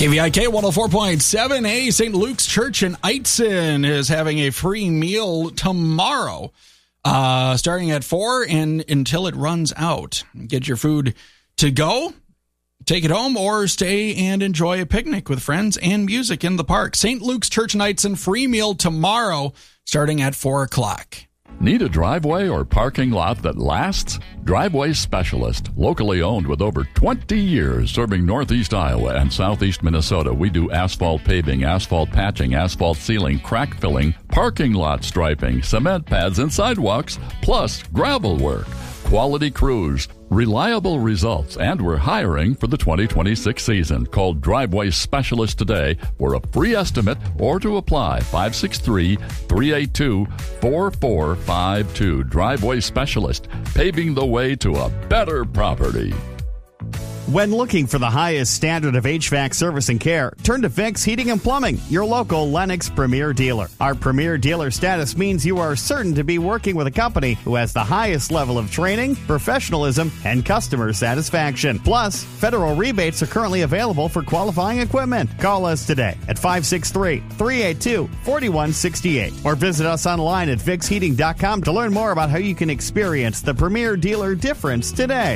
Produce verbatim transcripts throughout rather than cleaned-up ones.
K V I K one oh four point seven. A Saint Luke's Church in Eitzen is having a free meal tomorrow, uh, starting at four and until it runs out. Get your food to go, take it home, or stay and enjoy a picnic with friends and music in the park. Saint Luke's Church in Eitzen, free meal tomorrow, starting at four o'clock. Need a driveway or parking lot that lasts? Driveway Specialist, locally owned with over twenty years, serving Northeast Iowa and Southeast Minnesota. We do asphalt paving, asphalt patching, asphalt sealing, crack filling, parking lot striping, cement pads and sidewalks, plus gravel work. Quality crews, reliable results, and we're hiring for the twenty twenty-six season. Call Driveway Specialist today for a free estimate or to apply. five six three, three eight two, four four five two. Driveway Specialist, paving the way to a better property. When looking for the highest standard of H V A C service and care, turn to Vicks Heating and Plumbing, your local Lennox Premier dealer. Our Premier dealer status means you are certain to be working with a company who has the highest level of training, professionalism, and customer satisfaction. Plus, federal rebates are currently available for qualifying equipment. Call us today at five six three, three eight two, four one six eight or visit us online at vicks heating dot com to learn more about how you can experience the Premier dealer difference today.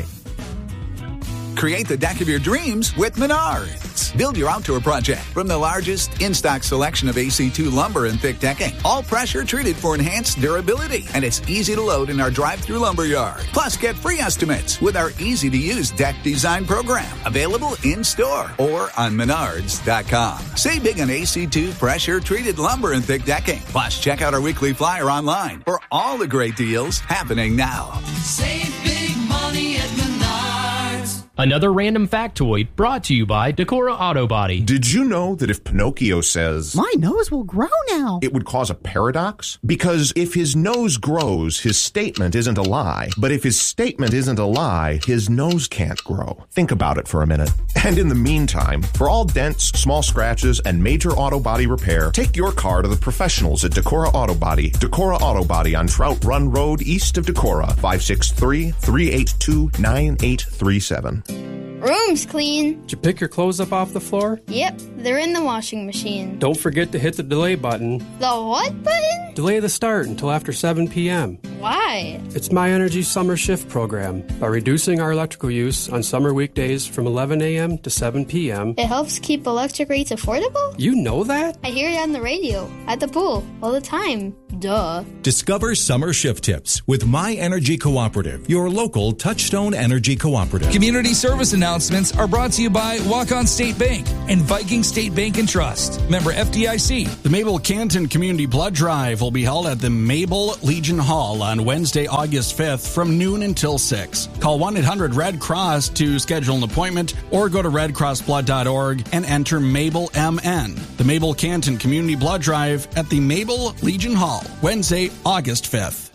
Create the deck of your dreams with Menards. Build your outdoor project from the largest in-stock selection of A C two lumber and thick decking. All pressure treated for enhanced durability. And it's easy to load in our drive-through lumber yard. Plus, get free estimates with our easy-to-use deck design program. Available in-store or on menards dot com. Save big on A C two pressure-treated lumber and thick decking. Plus, check out our weekly flyer online for all the great deals happening now. Save big money at Menards. Another random factoid brought to you by Decorah Auto Body. Did you know that if Pinocchio says, "My nose will grow now," it would cause a paradox? Because if his nose grows, his statement isn't a lie. But if his statement isn't a lie, his nose can't grow. Think about it for a minute. And in the meantime, for all dents, small scratches, and major auto body repair, take your car to the professionals at Decorah Auto Body. Decorah Auto Body on Trout Run Road, east of Decorah. five six three, three eight two, nine eight three seven. Room's clean. Did you pick your clothes up off the floor? Yep, they're in the washing machine. Don't forget to hit the delay button. The what button? Delay the start until after seven p.m. Why? It's My Energy Summer Shift program. By reducing our electrical use on summer weekdays from eleven a.m. to seven p.m. It helps keep electric rates affordable? You know that? I hear it on the radio, at the pool, all the time. Duh. Discover summer shift tips with My Energy Cooperative, your local Touchstone Energy Cooperative. Community service announcements are brought to you by Walk-On State Bank and Viking State Bank and Trust. Member F D I C. The Mabel Canton Community Blood Drive will be held at the Mabel Legion Hall on Wednesday, August fifth from noon until six. Call one eight hundred red cross to schedule an appointment or go to red cross blood dot org and enter Mabel M N. The Mabel Canton Community Blood Drive at the Mabel Legion Hall, Wednesday, August fifth.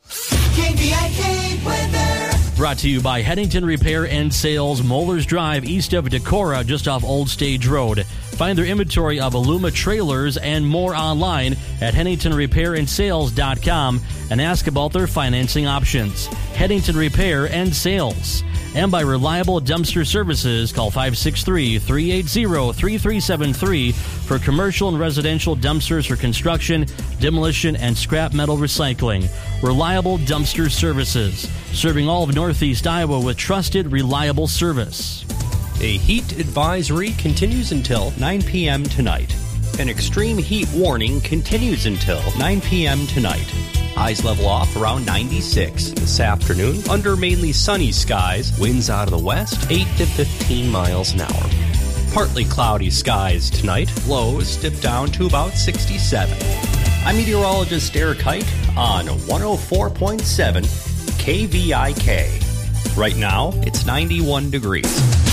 K V I K weather. Brought to you by Headington Repair and Sales, Mollers Drive, east of Decorah, just off Old Stage Road. Find their inventory of Aluma trailers and more online at headington repair and sales dot com and ask about their financing options. Headington Repair and Sales. And by Reliable Dumpster Services, call five six three, three eight zero, three three seven three for commercial and residential dumpsters for construction, demolition, and scrap metal recycling. Reliable Dumpster Services, serving all of Northeast Iowa with trusted, reliable service. A heat advisory continues until nine p.m. tonight. An extreme heat warning continues until nine p.m. tonight. Highs level off around ninety-six. This afternoon, under mainly sunny skies, winds out of the west, eight to fifteen miles an hour. Partly cloudy skies tonight, lows dip down to about sixty-seven. I'm meteorologist Eric Hike on one oh four point seven K V I K. Right now, it's ninety-one degrees.